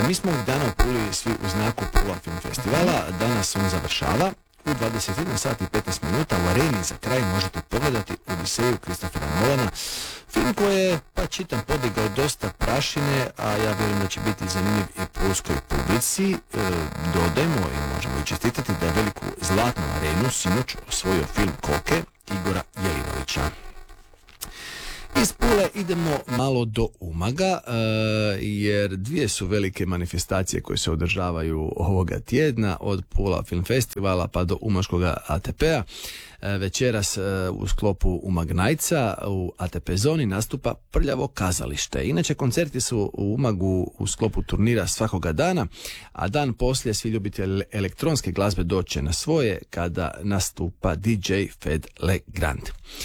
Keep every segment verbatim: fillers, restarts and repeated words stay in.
mi smo ovih dana u Puli svi u znaku Pula Film Festivala. Danas on završava. U dvadeset jedan sat i petnaest minuta u Areni za kraj možete pogledati Odiseju Christophera Nolana. Film koji je, pa čitam, podigao dosta prašine, a ja vjerujem da će biti zanimljiv i pulskoj publici. E, dodajmo i možemo i čestitati da je veliku zlatnu Arenu sinoć osvojio film Koke Igora Jelinovića. Iz Pule idemo malo do Umaga, e, jer dvije su velike manifestacije koje se održavaju ovoga tjedna, od Pula Film Festivala pa do Umaškoga A T P-a. E, večeras e, u sklopu Umag Nightsa u A T P zoni nastupa Prljavo kazalište. Inače, koncerti su u Umagu u sklopu turnira svakoga dana, a dan poslije svi ljubitelji elektronske glazbe doće na svoje kada nastupa D J Fed Legrand.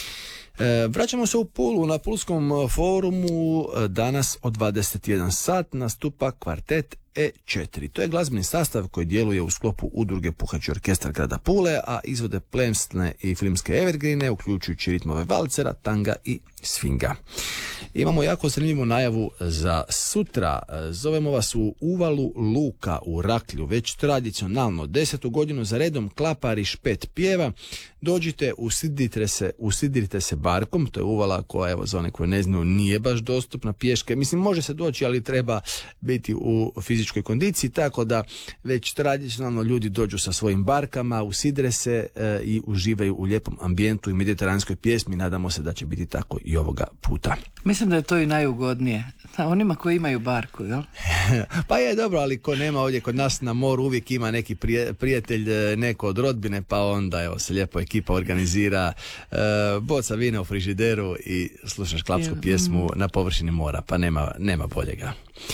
E, vraćamo se u Pulu. Na Pulskom forumu danas od dvadeset jedan sat nastupa kvartet E četiri. To je glazbeni sastav koji djeluje u sklopu udruge Puhači orkestar grada Pule, a izvode plesne i filmske evergrine, uključujući ritmove valcera, tanga i svinga. Imamo jako zanimljivu najavu za sutra. Zovemo vas u Uvalu Luka u Raklju, već tradicionalno desetu godinu za redom klapari špet pjeva. Dođite, usidrite se, usidrite se barkom, to je uvala koja, evo, za one koje ne znaju, nije baš dostupna pješke. Mislim, može se doći, ali treba biti u fizičkoj kondiciji, tako da već tradicionalno ljudi dođu sa svojim barkama, usidre se e, i uživaju u lijepom ambijentu i mediteranskoj pjesmi. Nadamo se da će biti tako i ovoga puta. Mislim da je to i najugodnije. Onima koji imaju barku, jel? Pa je dobro, ali ko nema ovdje kod nas na moru, uvijek ima neki prije, prijatelj, neko od rodbine, pa onda evo se lijepo ekipa organizira, e, boca vina u frižideru i slušaš klapsku pjesmu na površini mora, pa nema, nema boljega.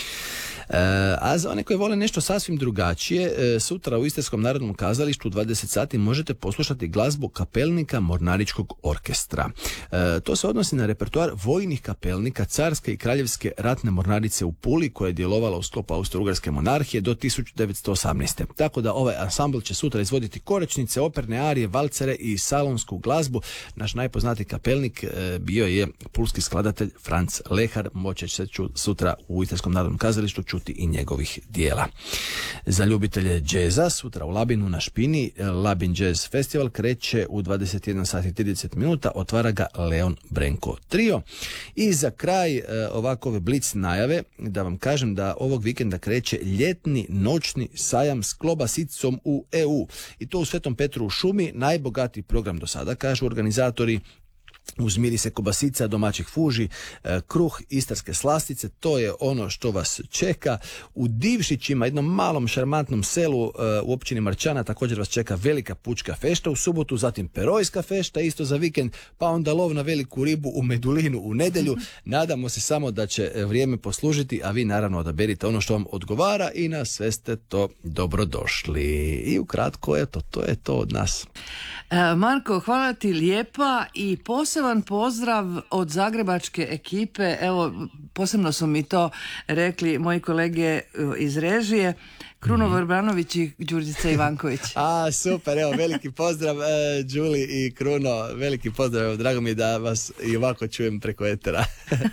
E, a za one koji vole nešto sasvim drugačije, e, sutra u Istarskom narodnom kazalištu u dvadeset sati možete poslušati glazbu kapelnika Mornaričkog orkestra. E, to se odnosi na repertoar vojnih kapelnika Carske i Kraljevske ratne mornarice u Puli, koja je djelovala u sklopu Austro-Ugarske monarhije do tisuću devetsto osamnaeste. Tako da ovaj ansambl će sutra izvoditi koračnice, operne arije, valcere i salonsku glazbu. Naš najpoznatiji kapelnik e, bio je pulski skladatelj Franz Lehar. Moće se ču, sutra u Istarskom narodnom kazalištu čuti i njegovih dijela. Za ljubitelje džeza sutra u Labinu na Špini Labin Jazz Festival kreće u dvadeset jedan sat i trideset minuta, otvara ga Leon Brenko Trio. I za kraj ovakove blic najave da vam kažem da ovog vikenda kreće ljetni noćni sajam s klobasicom u E U i to u Svetom Petru u šumi, najbogatiji program do sada, kažu organizatori. Uz mirise kobasica, domaćih fuži, e, kruh, istarske slastice, to je ono što vas čeka. U Divšićima, jednom malom šarmantnom selu e, u općini Marčana, također vas čeka velika pučka fešta u subotu, zatim perojska fešta isto za vikend, pa onda lov na veliku ribu u Medulinu u nedjelju. Nadamo se samo da će vrijeme poslužiti, a vi naravno odaberite ono što vam odgovara i na sve ste to dobrodošli. I ukratko, eto, to je to od nas. E, Marko, hvala ti lijepa i poseban pozdrav od zagrebačke ekipe. Evo, posebno su mi to rekli moji kolege iz režije, Kruno Vrbranović i Đurđica Ivanković. A, super, evo, veliki pozdrav, e, Đuli i Kruno, veliki pozdrav, evo, drago mi je da vas i ovako čujem preko etera.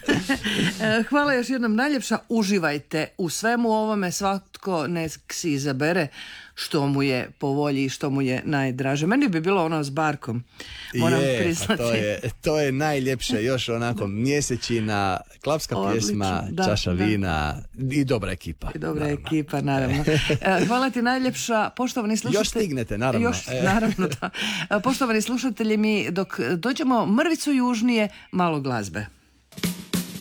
Hvala još jednom najljepša, uživajte u svemu ovome, svatko nek si izabere što mu je po volji i što mu je najdraže. Meni bi bilo ono s barkom, moram je, priznati. To je, to je najljepše, još onako mjesečina, klapska Odlično, pjesma, da, čaša da. vina i dobra ekipa. I dobra naravno. ekipa, naravno. Hvala ti najljepša, poštovani slušatelji. Još stignete, naravno. Još, naravno, da. Poštovani slušatelji, mi dok dođemo mrvicu južnije, malo glazbe.